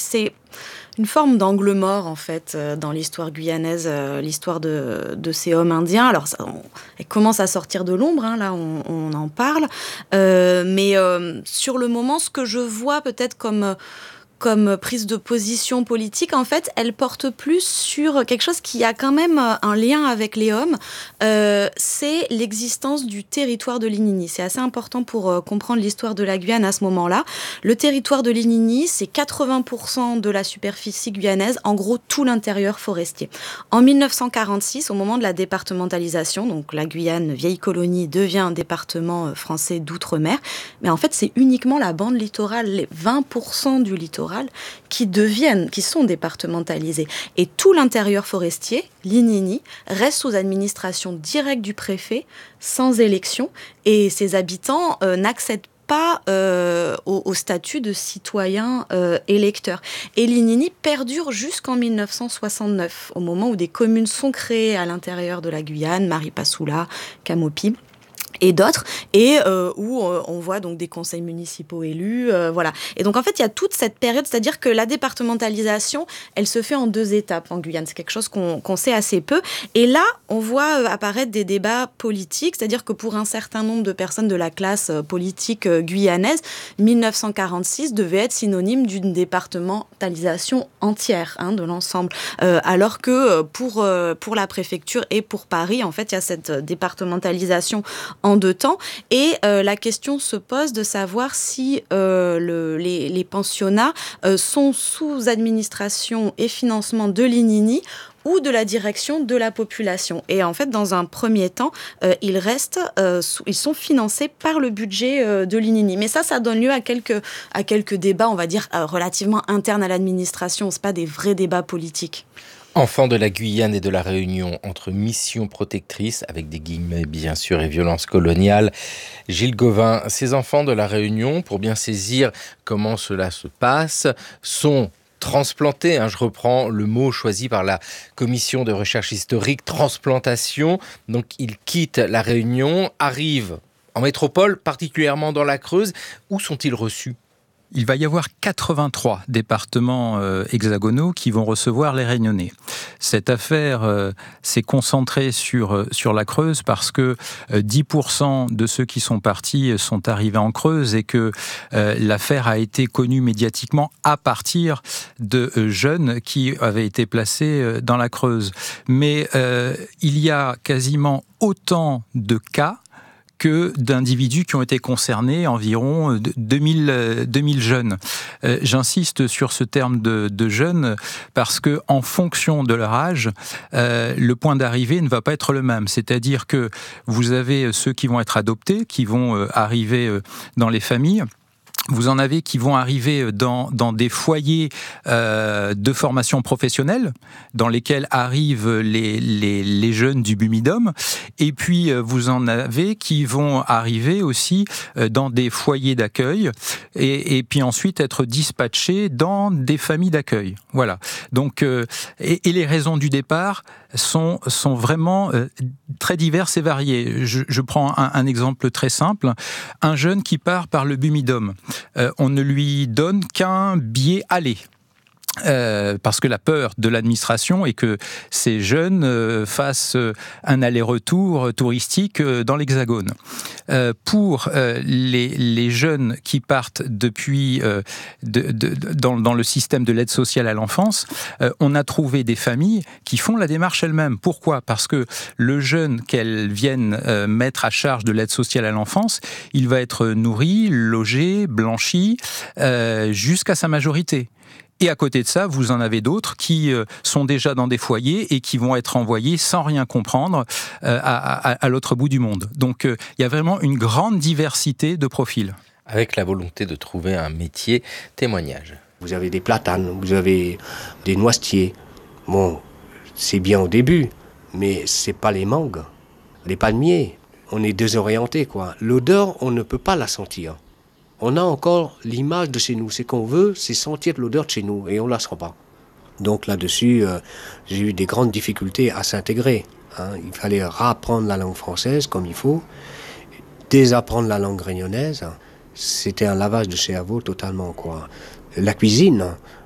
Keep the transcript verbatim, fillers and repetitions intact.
c'est une forme d'angle mort, en fait, euh, dans l'histoire guyanaise, euh, l'histoire de, de ces hommes indiens. Alors, ça, on, elle commence à sortir de l'ombre, hein, là, on, on en parle. Euh, mais euh, sur le moment, ce que je vois peut-être comme... comme prise de position politique, en fait, elle porte plus sur quelque chose qui a quand même un lien avec les hommes. Euh, c'est l'existence du territoire de l'Inini. C'est assez important pour euh, comprendre l'histoire de la Guyane à ce moment-là. Le territoire de l'Inini, c'est quatre-vingts pour cent de la superficie guyanaise, en gros tout l'intérieur forestier. En dix-neuf cent quarante-six, au moment de la départementalisation, donc la Guyane, vieille colonie, devient un département français d'outre-mer, mais en fait, c'est uniquement la bande littorale, les vingt pour cent du littoral qui deviennent, qui sont départementalisés. Et tout l'intérieur forestier, l'Inini, reste sous administration directe du préfet, sans élection, et ses habitants euh, n'accèdent pas euh, au, au statut de citoyen euh, électeur. Et l'Inini perdure jusqu'en dix-neuf cent soixante-neuf, au moment où des communes sont créées à l'intérieur de la Guyane, Maripasoula, Camopi, et d'autres, et euh, où euh, on voit donc des conseils municipaux élus, euh, voilà. Et donc en fait, il y a toute cette période, c'est-à-dire que la départementalisation, elle se fait en deux étapes en Guyane. C'est quelque chose qu'on, qu'on sait assez peu. Et là, on voit euh, apparaître des débats politiques, c'est-à-dire que pour un certain nombre de personnes de la classe euh, politique euh, guyanaise, dix-neuf cent quarante-six devait être synonyme d'une départementalisation entière, hein, de l'ensemble. Euh, alors que euh, pour, euh, pour la préfecture et pour Paris, en fait, il y a cette départementalisation en deux temps, et euh, la question se pose de savoir si euh, le, les, les pensionnats euh, sont sous administration et financement de l'Inini ou de la direction de la population. Et en fait, dans un premier temps, euh, ils restent, euh, sous, ils sont financés par le budget euh, de l'Inini. Mais ça, ça donne lieu à quelques, à quelques débats, on va dire, euh, relativement internes à l'administration. C'est pas des vrais débats politiques. Enfants de la Guyane et de la Réunion, entre mission protectrice, avec des guillemets bien sûr, et violence coloniale. Gilles Gauvin, ces enfants de la Réunion, pour bien saisir comment cela se passe, sont transplantés, hein, je reprends le mot choisi par la commission de recherche historique, transplantation. Donc ils quittent la Réunion, arrivent en métropole, particulièrement dans la Creuse. Où sont-ils reçus ? Il va y avoir quatre-vingt-trois départements euh, hexagonaux qui vont recevoir les Réunionnais. Cette affaire euh, s'est concentrée sur, euh, sur la Creuse parce que euh, dix pour cent de ceux qui sont partis sont arrivés en Creuse et que euh, l'affaire a été connue médiatiquement à partir de euh, jeunes qui avaient été placés euh, dans la Creuse. Mais euh, il y a quasiment autant de cas que d'individus qui ont été concernés, environ deux mille jeunes. Euh, j'insiste sur ce terme de, de jeunes parce que, en fonction de leur âge, euh, le point d'arrivée ne va pas être le même. C'est-à-dire que vous avez ceux qui vont être adoptés, qui vont euh, arriver euh, dans les familles. Vous en avez qui vont arriver dans, dans des foyers euh, de formation professionnelle, dans lesquels arrivent les, les, les jeunes du Bumidum. Et puis, vous en avez qui vont arriver aussi dans des foyers d'accueil et, et puis ensuite être dispatchés dans des familles d'accueil. Voilà. Donc, euh, et, et les raisons du départ sont, sont vraiment euh, très diverses et variées. Je, je prends un, un exemple très simple. Un jeune qui part par le Bumidum. Euh, on ne lui donne qu'un billet aller. Euh, parce que la peur de l'administration est que ces jeunes euh, fassent un aller-retour touristique euh, dans l'Hexagone. Euh, pour euh, les, les jeunes qui partent depuis euh, de, de, dans, dans le système de l'aide sociale à l'enfance, euh, on a trouvé des familles qui font la démarche elles-mêmes. Pourquoi ? Parce que le jeune qu'elles viennent euh, mettre à charge de l'aide sociale à l'enfance, il va être nourri, logé, blanchi euh, jusqu'à sa majorité. Et à côté de ça, vous en avez d'autres qui euh, sont déjà dans des foyers et qui vont être envoyés sans rien comprendre euh, à, à, à l'autre bout du monde. Donc il euh, y a vraiment une grande diversité de profils. Avec la volonté de trouver un métier, témoignage. Vous avez des platanes, vous avez des noisetiers. Bon, c'est bien au début, mais c'est pas les mangues, les palmiers. On est désorienté, quoi. L'odeur, on ne peut pas la sentir. On a encore l'image de chez nous. Ce qu'on veut, c'est sentir l'odeur de chez nous, et on ne la sent pas. Donc là-dessus, euh, j'ai eu des grandes difficultés à s'intégrer. Hein. Il fallait réapprendre la langue française comme il faut, désapprendre la langue réunionnaise. C'était un lavage de cerveau totalement, quoi. La cuisine,